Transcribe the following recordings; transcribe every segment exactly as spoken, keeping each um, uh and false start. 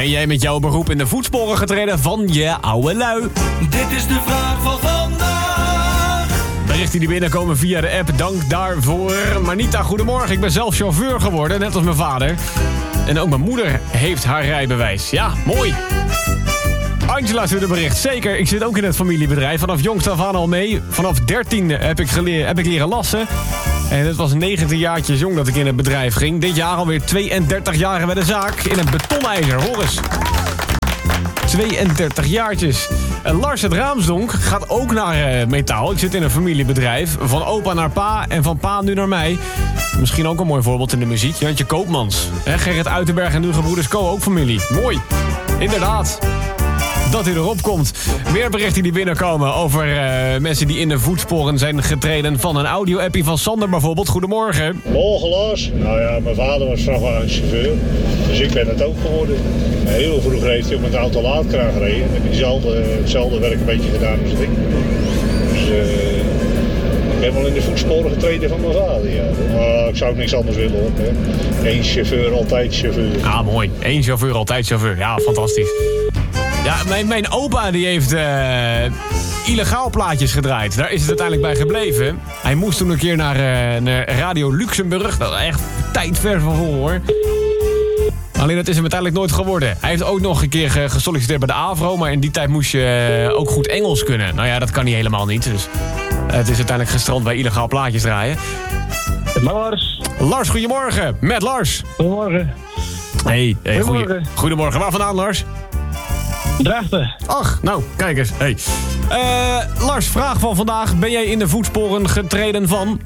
Ben jij met jouw beroep in de voetsporen getreden van je oude lui? Dit is de vraag van vandaag. Berichten die binnenkomen via de app, dank daarvoor. Manita, goedemorgen. Ik ben zelf chauffeur geworden, net als mijn vader. En ook mijn moeder heeft haar rijbewijs. Ja, mooi. Angela stuurde een bericht. Zeker, ik zit ook in het familiebedrijf. Vanaf jongs af aan al mee. Vanaf dertien heb ik, geleer, heb ik leren lassen. En het was negentien jaartjes jong dat ik in het bedrijf ging. Dit jaar alweer tweeëndertig jaar bij de zaak. In het betonijzer, hoor eens. tweeëndertig jaartjes. En Lars uit Raamsdonk gaat ook naar uh, metaal. Ik zit in een familiebedrijf. Van opa naar pa en van pa nu naar mij. Misschien ook een mooi voorbeeld in de muziek. Jantje Koopmans. He, Gerrit Uitenberg en nu gebroeders Co. ook familie. Mooi. Inderdaad. Dat hij erop komt. Meer berichten die binnenkomen over uh, mensen die in de voetsporen zijn getreden van een audio-appie van Sander bijvoorbeeld. Goedemorgen. Morgen Lars. Nou ja, mijn vader was vrachtwagenchauffeur. Dus ik ben het ook geworden. Heel vroeger heeft hij op met de auto laadkraan gereden. En heb ik hetzelfde, hetzelfde werk een beetje gedaan als ik. Dus uh, ik ben wel in de voetsporen getreden van mijn vader. Ja. Maar ik zou ook niks anders willen hoor. Eén chauffeur, altijd chauffeur. Ah, mooi. Eén chauffeur, altijd chauffeur. Ja, fantastisch. Ja, mijn, mijn opa die heeft uh, illegaal plaatjes gedraaid. Daar is het uiteindelijk bij gebleven. Hij moest toen een keer naar, uh, naar Radio Luxemburg. Dat was echt tijd ver van voor, hoor. Alleen dat is hem uiteindelijk nooit geworden. Hij heeft ook nog een keer gesolliciteerd bij de AVRO. Maar in die tijd moest je uh, ook goed Engels kunnen. Nou ja, dat kan hij helemaal niet. Dus uh, het is uiteindelijk gestrand bij illegaal plaatjes draaien. Lars. Lars, goedemorgen. Met Lars. Goedemorgen. Hey, hey goedemorgen. Goeie, goedemorgen. Waar vandaan, Lars? Drachten. Ach, nou, kijk eens. Hey. Uh, Lars, vraag van vandaag. Ben jij in de voetsporen getreden van?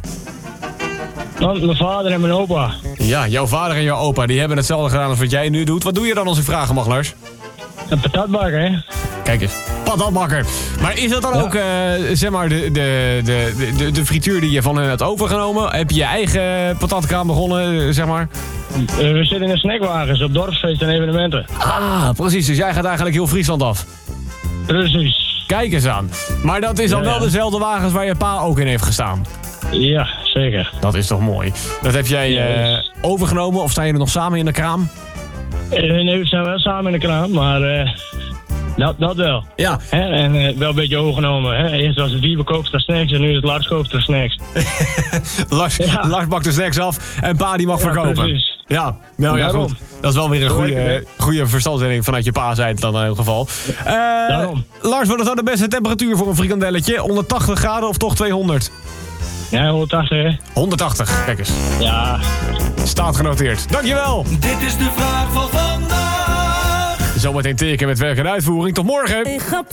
Dan mijn vader en mijn opa. Ja, jouw vader en jouw opa, die hebben hetzelfde gedaan als wat jij nu doet. Wat doe je dan als ik vragen mag, Lars? Een patatbakker, hè? Kijk eens, patatbakker. Maar is dat dan ja. ook, uh, zeg maar, de, de, de, de, de frituur die je van hen hebt overgenomen? Heb je je eigen patatkraam begonnen, zeg maar? Uh, we zitten in de snackwagens op dorpsfeesten en evenementen. Ah, precies. Dus jij gaat eigenlijk heel Friesland af. Precies. Kijk eens aan. Maar dat is dan ja, wel dezelfde wagens waar je pa ook in heeft gestaan? Ja, zeker. Dat is toch mooi. Dat heb jij uh, overgenomen of staan jullie nog samen in de kraam? Uh, nee, we zijn wel samen in de kraam, maar uh, dat, dat wel. Ja. Hè? En uh, wel een beetje overgenomen. Hè? Eerst was het Wiebe koopt er snacks en nu is het Lars koopt er snacks. Lars, ja. Lars bakt de snacks af en pa die mag ja, verkopen. Precies. Ja, nou ja, goed. Dat is wel weer een goede, goede verstandstelling vanuit je pa, zei het dan in ieder geval. Uh, Daarom. Lars, wat is nou de beste temperatuur voor een frikandelletje? honderdtachtig graden of toch tweehonderd? Ja, honderdtachtig, hè? honderdtachtig, kijk eens. Ja. Staat genoteerd. Dankjewel. Dit is de vraag van vandaag. Zometeen teken met werk en uitvoering. Tot morgen. Hey, grap